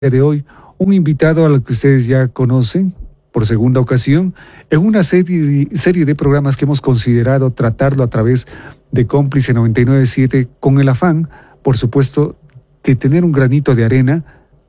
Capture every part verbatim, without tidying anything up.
de hoy un invitado al que ustedes ya conocen por segunda ocasión en una serie, serie de programas que hemos considerado tratarlo a través de Cómplice noventa y nueve punto siete con el afán, por supuesto, de tener un granito de arena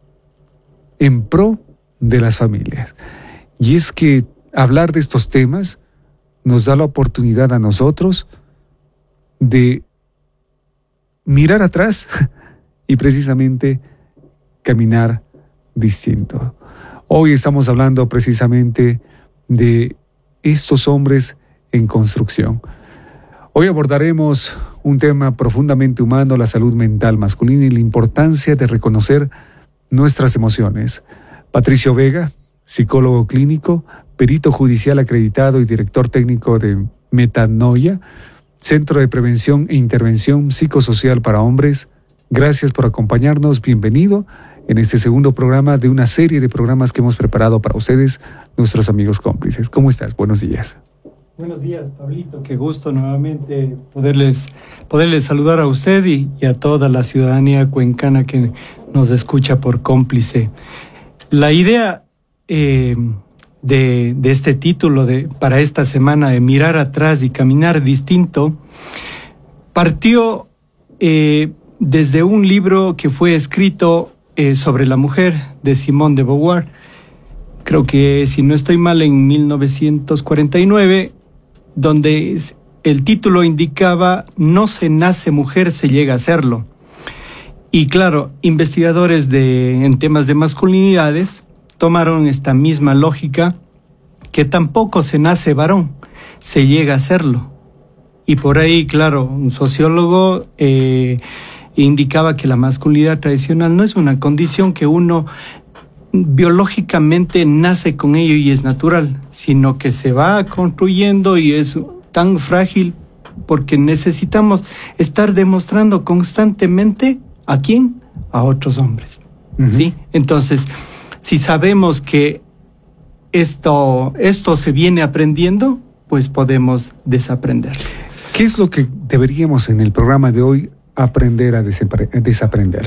en pro de las familias. Y es que hablar de estos temas nos da la oportunidad a nosotros de mirar atrás y precisamente caminar distinto. Hoy estamos hablando precisamente de estos hombres en construcción. Hoy abordaremos un tema profundamente humano, la salud mental masculina y la importancia de reconocer nuestras emociones. Patricio Vega, psicólogo clínico, perito judicial acreditado y director técnico de Metanoia, Centro de Prevención e Intervención Psicosocial para Hombres. Gracias por acompañarnos. Bienvenido en este segundo programa de una serie de programas que hemos preparado para ustedes, nuestros amigos cómplices. ¿Cómo estás? Buenos días. Buenos días, Pablito. Qué gusto nuevamente poderles, poderles saludar a usted y, y a toda la ciudadanía cuencana que nos escucha por Cómplice. La idea eh, de, de este título de, para esta semana de mirar atrás y caminar distinto partió eh, desde un libro que fue escrito eh, sobre la mujer de Simone de Beauvoir. Creo que, si no estoy mal, en mil novecientos cuarenta y nueve, donde el título indicaba "No se nace mujer, se llega a serlo". Y claro, investigadores de, en temas de masculinidades tomaron esta misma lógica, que tampoco se nace varón, se llega a serlo. Y por ahí, claro, un sociólogo eh, indicaba que la masculinidad tradicional no es una condición que uno biológicamente nace con ello y es natural, sino que se va construyendo y es tan frágil porque necesitamos estar demostrando constantemente ¿a quién? A otros hombres. Uh-huh. ¿Sí? Entonces, si sabemos que esto, esto se viene aprendiendo, pues podemos desaprender. ¿Qué es lo que deberíamos en el programa de hoy aprender a desaprender?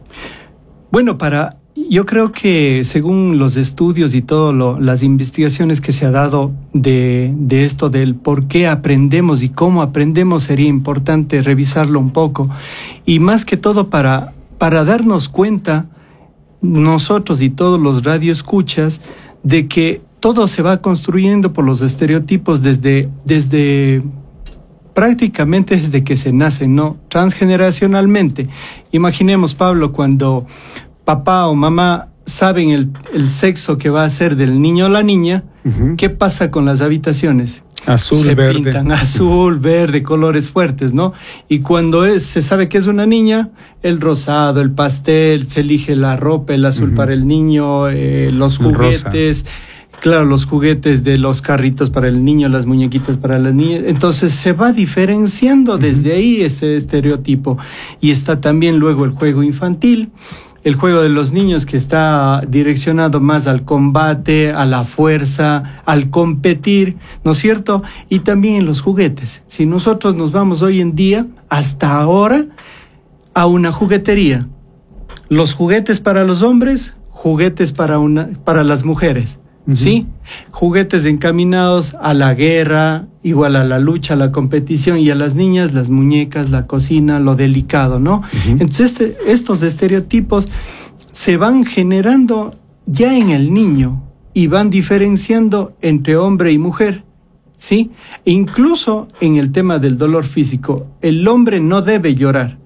Bueno, para... Yo creo que según los estudios y todas las investigaciones que se ha dado de, de esto del por qué aprendemos y cómo aprendemos, sería importante revisarlo un poco. Y más que todo para, para darnos cuenta, nosotros y todos los radioescuchas, de que todo se va construyendo por los estereotipos desde, desde prácticamente desde que se nace, ¿no? Transgeneracionalmente. Imaginemos, Pablo, cuando papá o mamá saben el, el sexo que va a ser del niño o la niña, uh-huh. ¿Qué pasa con las habitaciones? Azul, se verde. pintan azul, verde, colores fuertes, ¿no? Y cuando es, se sabe que es una niña, el rosado, el pastel, se elige la ropa, el azul uh-huh. para el niño, eh, los juguetes, rosa. Claro, los juguetes de los carritos para el niño, las muñequitas para las niñas. Entonces se va diferenciando desde uh-huh. ahí ese estereotipo. Y está también luego el juego infantil, el juego de los niños, que está direccionado más al combate, a la fuerza, al competir, ¿no es cierto? Y también en los juguetes. Si nosotros nos vamos hoy en día, hasta ahora, a una juguetería, los juguetes para los hombres, juguetes para, una, para las mujeres. Uh-huh. ¿Sí? Juguetes encaminados a la guerra, igual a la lucha, a la competición, y a las niñas, las muñecas, la cocina, lo delicado, ¿no? Uh-huh. Entonces este, estos estereotipos se van generando ya en el niño y van diferenciando entre hombre y mujer, ¿sí? E incluso en el tema del dolor físico, el hombre no debe llorar.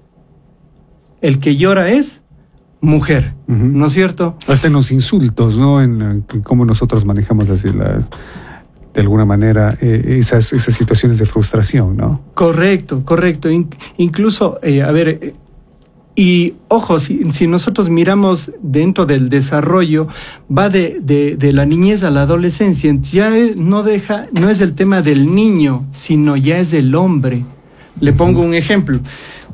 El que llora es mujer, uh-huh. ¿no es cierto? Hasta en los insultos, ¿no? En, en cómo nosotros manejamos así las, de alguna manera eh, esas, esas situaciones de frustración, ¿no? Correcto, correcto. In, incluso, eh, a ver, eh, y ojo, si, si nosotros miramos dentro del desarrollo, va de, de, de la niñez a la adolescencia, ya no deja, no es el tema del niño, sino ya es del hombre. Le pongo uh-huh. un ejemplo.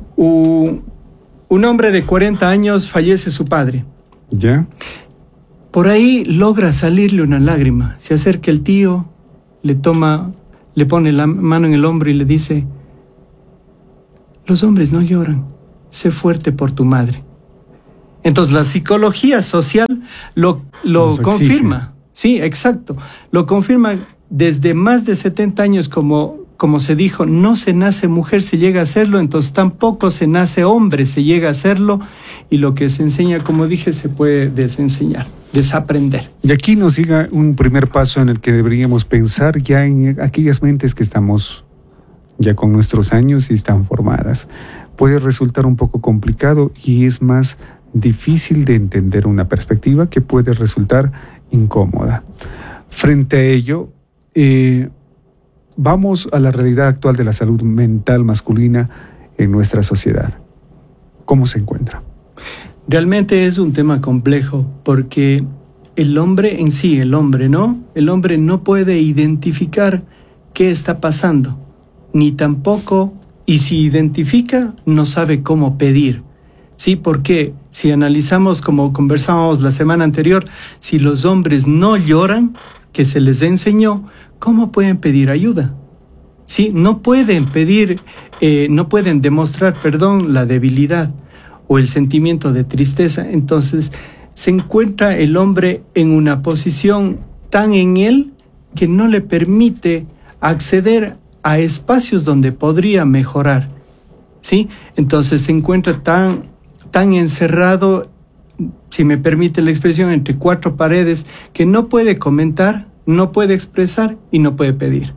Uh, Un hombre de cuarenta años, fallece su padre. ¿Ya? Por ahí logra salirle una lágrima. Se acerca el tío, le toma, le pone la mano en el hombro y le dice: los hombres no lloran, sé fuerte por tu madre. Entonces la psicología social lo, lo confirma. Sí, exacto. Lo confirma desde más de setenta años, como, como se dijo, no se nace mujer, se llega a hacerlo, entonces tampoco se nace hombre, se llega a hacerlo, y lo que se enseña, como dije, se puede desenseñar, desaprender. Y aquí nos llega un primer paso en el que deberíamos pensar ya en aquellas mentes que estamos ya con nuestros años y están formadas. Puede resultar un poco complicado y es más difícil de entender una perspectiva que puede resultar incómoda. Frente a ello, eh, vamos a la realidad actual de la salud mental masculina en nuestra sociedad. ¿Cómo se encuentra? Realmente es un tema complejo porque el hombre en sí, el hombre, ¿no? El hombre no puede identificar qué está pasando, ni tampoco, y si identifica, no sabe cómo pedir. Sí, porque si analizamos, como conversábamos la semana anterior, si los hombres no lloran, que se les enseñó, ¿cómo pueden pedir ayuda? Sí, no pueden pedir, eh, no pueden demostrar, perdón, la debilidad o el sentimiento de tristeza. Entonces se encuentra el hombre en una posición tan en él que no le permite acceder a espacios donde podría mejorar. ¿Sí? Entonces se encuentra tan, tan encerrado, si me permite la expresión, entre cuatro paredes, que no puede comentar, no puede expresar y no puede pedir.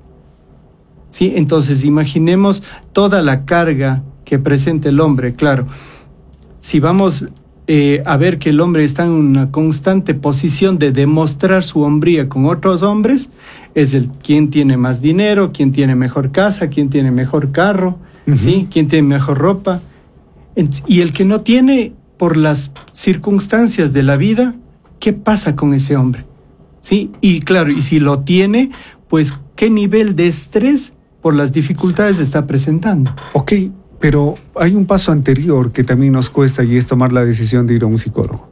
¿Sí? Entonces imaginemos toda la carga que presenta el hombre. Claro, si vamos eh, a ver que el hombre está en una constante posición de demostrar su hombría con otros hombres, es el quién tiene más dinero, quién tiene mejor casa, quién tiene mejor carro, uh-huh. ¿Sí? Quién tiene mejor ropa. Y el que no tiene, por las circunstancias de la vida, ¿qué pasa con ese hombre? ¿Sí? Y claro, y si lo tiene, pues ¿qué nivel de estrés por las dificultades está presentando? Ok, pero hay un paso anterior que también nos cuesta y es tomar la decisión de ir a un psicólogo.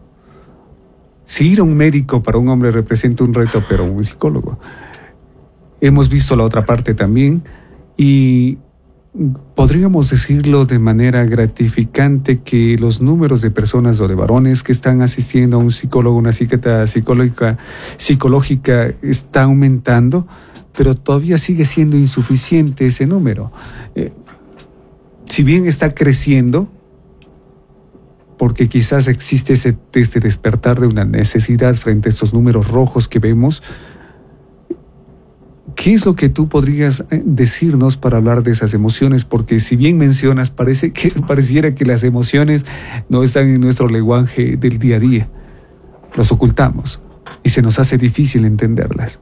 Si ir a un médico para un hombre representa un reto, pero un psicólogo. Hemos visto la otra parte también y podríamos decirlo de manera gratificante que los números de personas o de varones que están asistiendo a un psicólogo, una psiquiatra psicológica, psicológica está aumentando, pero todavía sigue siendo insuficiente ese número. Eh, si bien está creciendo, porque quizás existe ese, este despertar de una necesidad frente a estos números rojos que vemos, ¿qué es lo que tú podrías decirnos para hablar de esas emociones? Porque si bien mencionas, parece que pareciera que las emociones no están en nuestro lenguaje del día a día. Los ocultamos y se nos hace difícil entenderlas.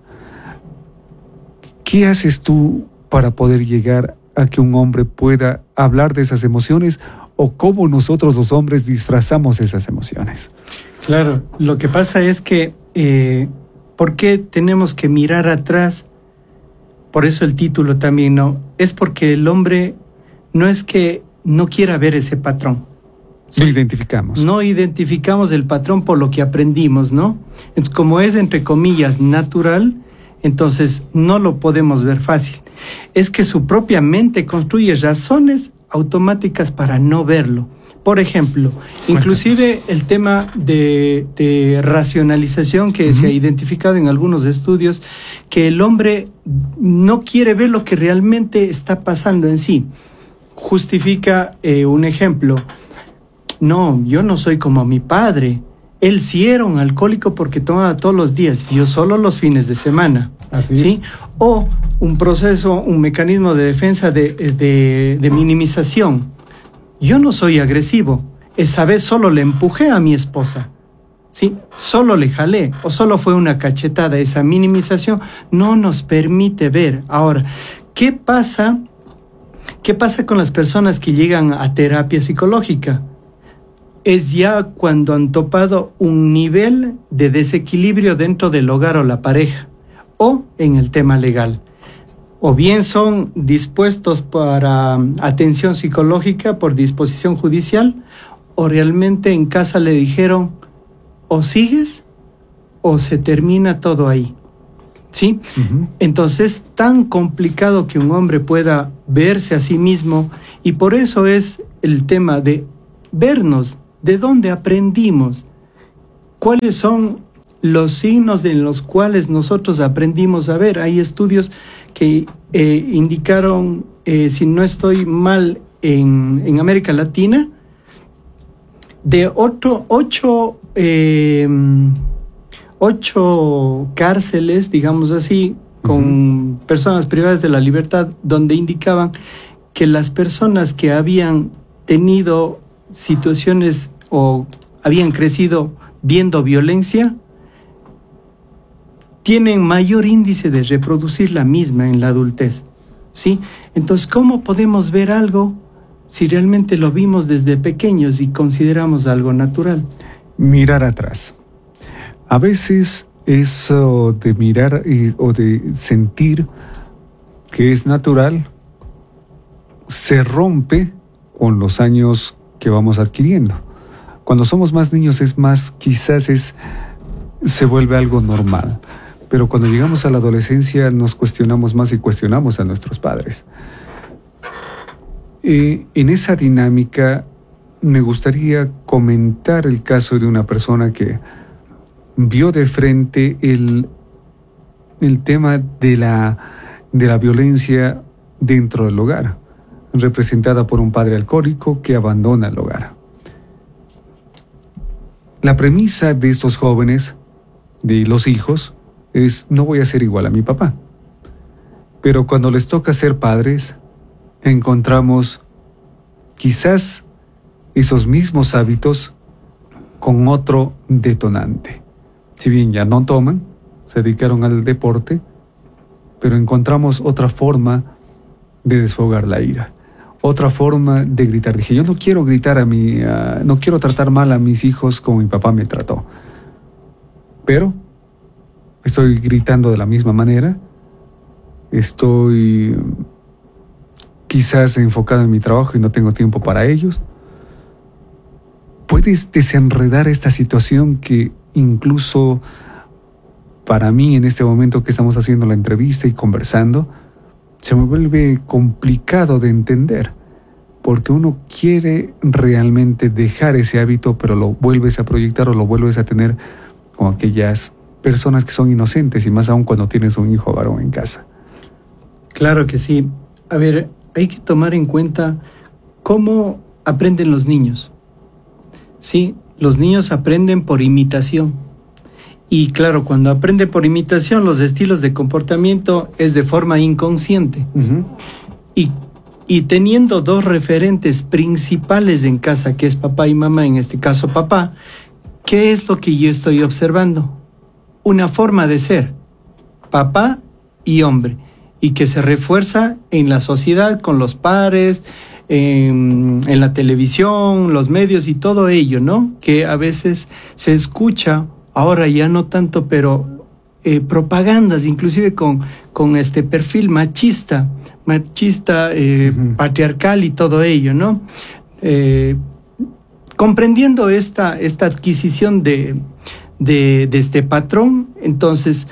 ¿Qué haces tú para poder llegar a que un hombre pueda hablar de esas emociones o cómo nosotros los hombres disfrazamos esas emociones? Claro, lo que pasa es que eh, ¿por qué tenemos que mirar atrás? Por eso el título también, ¿no? Es porque el hombre no es que no quiera ver ese patrón. No identificamos. No identificamos el patrón por lo que aprendimos, ¿no? Entonces, como es, entre comillas, natural, entonces no lo podemos ver fácil. Es que su propia mente construye razones automáticas para no verlo. Por ejemplo, inclusive el tema de, de racionalización que uh-huh. se ha identificado en algunos estudios, que el hombre no quiere ver lo que realmente está pasando en sí. Justifica eh, un ejemplo. No, yo no soy como mi padre. Él sí era un alcohólico porque tomaba todos los días, yo solo los fines de semana. Así ¿sí? Es. O un proceso, un mecanismo de defensa de, de, de minimización. Yo no soy agresivo, esa vez solo le empujé a mi esposa, ¿sí? Solo le jalé, o solo fue una cachetada. Esa minimización no nos permite ver. Ahora, ¿qué pasa? ¿Qué pasa con las personas que llegan a terapia psicológica? Es ya cuando han topado un nivel de desequilibrio dentro del hogar o la pareja, o en el tema legal. O bien son dispuestos para atención psicológica por disposición judicial, o realmente en casa le dijeron, o sigues o se termina todo ahí. ¿Sí? Uh-huh. Entonces es tan complicado que un hombre pueda verse a sí mismo, y por eso es el tema de vernos, ¿De dónde aprendimos? ¿Cuáles son los signos en los cuales nosotros aprendimos a ver? Hay estudios que eh, indicaron, eh, si no estoy mal, en, en América Latina, de otro, ocho, eh, ocho cárceles, digamos así, con uh-huh. personas privadas de la libertad, donde indicaban que las personas que habían tenido situaciones o habían crecido viendo violencia, tienen mayor índice de reproducir la misma en la adultez, ¿sí? Entonces, ¿cómo podemos ver algo si realmente lo vimos desde pequeños y consideramos algo natural? Mirar atrás. A veces eso de mirar y, o de sentir que es natural se rompe con los años que vamos adquiriendo. Cuando somos más niños es más, quizás es, se vuelve algo normal. Pero cuando llegamos a la adolescencia nos cuestionamos más y cuestionamos a nuestros padres. Eh, en esa dinámica me gustaría comentar el caso de una persona que vio de frente el, el tema de la, de la violencia dentro del hogar, representada por un padre alcohólico que abandona el hogar. La premisa de estos jóvenes, de los hijos, es: no voy a ser igual a mi papá. Pero cuando les toca ser padres, encontramos quizás esos mismos hábitos con otro detonante. Si bien ya no toman, se dedicaron al deporte, pero encontramos otra forma de desfogar la ira, otra forma de gritar. Dije, yo no quiero gritar a mi, uh, no quiero tratar mal a mis hijos como mi papá me trató, pero estoy gritando de la misma manera, estoy quizás enfocado en mi trabajo y no tengo tiempo para ellos. Puedes desenredar esta situación que incluso para mí en este momento que estamos haciendo la entrevista y conversando, se me vuelve complicado de entender, porque uno quiere realmente dejar ese hábito, pero lo vuelves a proyectar o lo vuelves a tener con aquellas personas que son inocentes, y más aún cuando tienes un hijo varón en casa. Claro que sí. A ver, hay que tomar en cuenta cómo aprenden los niños. Sí, los niños aprenden por imitación. Y claro, cuando aprenden por imitación, los estilos de comportamiento es de forma inconsciente. Uh-huh. Y, y teniendo dos referentes principales en casa, que es papá y mamá, en este caso papá, ¿qué es lo que yo estoy observando? Una forma de ser, papá y hombre, y que se refuerza en la sociedad, con los pares, en, en la televisión, los medios y todo ello, ¿no? Que a veces se escucha, ahora ya no tanto, pero eh, propagandas, inclusive con, con este perfil machista, machista, eh, uh-huh. patriarcal y todo ello, ¿no? Eh, comprendiendo esta, esta adquisición de... De, de este patrón, entonces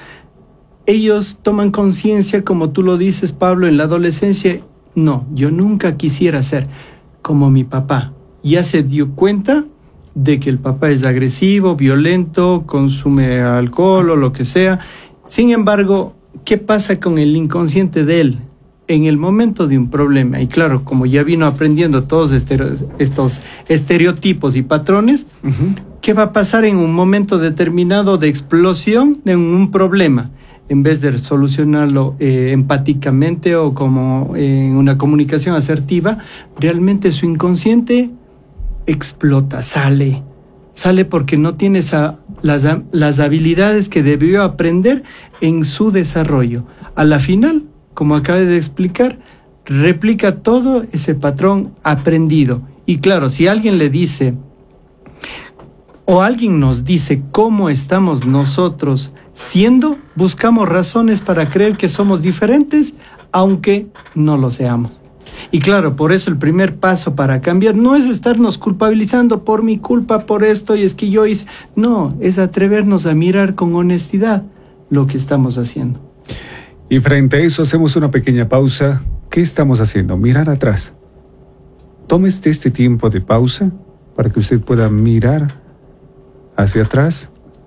ellos toman conciencia, como tú lo dices, Pablo, en la adolescencia. No, yo nunca quisiera ser como mi papá. Ya se dio cuenta de que el papá es agresivo, violento, consume alcohol o lo que sea. Sin embargo, ¿qué pasa con el inconsciente de él en el momento de un problema? Y claro, como ya vino aprendiendo todos estos estereotipos y patrones, uh-huh. ¿qué va a pasar en un momento determinado de explosión de un problema? En vez de solucionarlo eh, empáticamente o como en eh, una comunicación asertiva, realmente su inconsciente explota, sale. Sale porque no tiene esa, las, las habilidades que debió aprender en su desarrollo. A la final, como acabé de explicar, replica todo ese patrón aprendido. Y claro, si alguien le dice, o alguien nos dice cómo estamos nosotros siendo, buscamos razones para creer que somos diferentes, aunque no lo seamos. Y claro, por eso el primer paso para cambiar no es estarnos culpabilizando por mi culpa, por esto, y es que yo hice. No, es atrevernos a mirar con honestidad lo que estamos haciendo. Y frente a eso hacemos una pequeña pausa. ¿Qué estamos haciendo? Mirar atrás. Tómese este tiempo de pausa para que usted pueda mirar hacia atrás